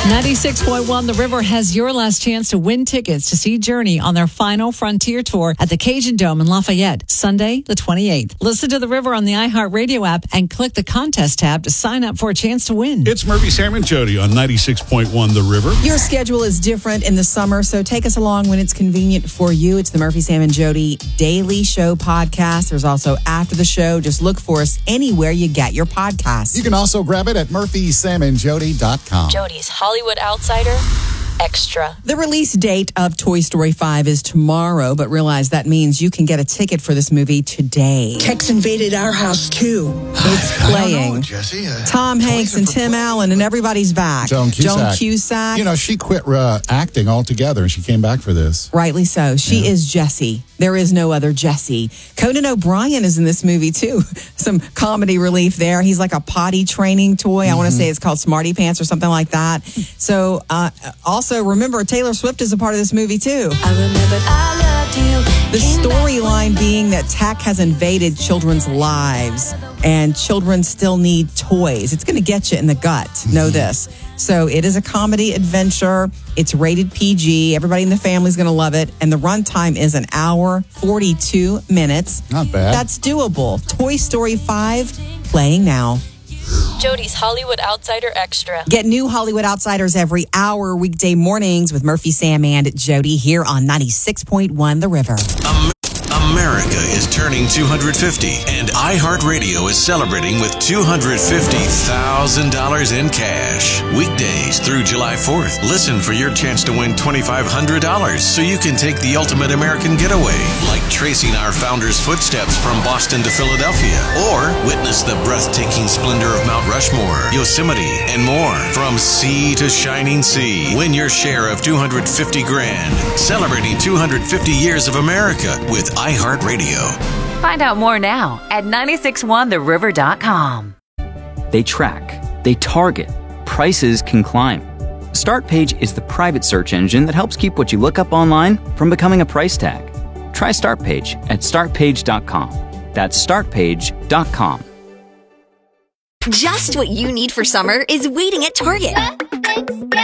96.1 The River has your last chance to win tickets to see Journey on their final Frontier Tour at the Cajun Dome in Lafayette, Sunday the 28th. Listen to The River on the iHeartRadio app and click the contest tab to sign up for a chance to win. It's Murphy, Sam, and Jody on 96.1 The River. Your schedule is different in the summer, so take us along when it's convenient for you. It's the Murphy, Sam, and Jody Daily Show podcast. There's also After the Show. Just look for us anywhere you get your podcasts. You can also grab it at murphysamandjody.com. Jody's Hollywood Outsider Extra. The release date of Toy Story 5 is tomorrow, but realize that means you can get a ticket for this movie today. Tex invaded our house, too. It's playing. I don't know, Jesse. Tom Hanks and Tim Allen and everybody's back. Joan Cusack. Cusack. You know, she quit acting altogether and she came back for this. Rightly so. She is Jessie. There is no other Jessie. Conan O'Brien is in this movie, too. Some comedy relief there. He's like a potty training toy. I want to say it's called Smarty Pants or something like that. So, also, remember, Taylor Swift is a part of this movie, too. I remembered I loved you. The storyline being that tech has invaded children's lives and children still need toys. It's going to get you in the gut. Know this. So it is a comedy adventure. It's rated PG. Everybody in the family is going to love it. And the runtime is an hour, 42 minutes. Not bad. That's doable. Toy Story 5 playing now. Jody's Hollywood Outsider Extra. Get new Hollywood Outsiders every hour, weekday mornings with Murphy, Sam, and Jody here on 96.1 The River. America is turning 250, and iHeartRadio is celebrating with $250,000 in cash. Weekdays through July 4th. Listen for your chance to win $2,500 so you can take the ultimate American getaway, like tracing our founders' footsteps from Boston to Philadelphia, or witness the breathtaking splendor of Mount Rushmore, Yosemite, and more. From sea to shining sea, win your share of $250,000. Celebrating 250 years of America with iHeartRadio. Find out more now at 961theriver.com. They track, they target, prices can climb. StartPage is the private search engine that helps keep what you look up online from becoming a price tag. Try StartPage at startpage.com. That's startpage.com. Just what you need for summer is waiting at Target.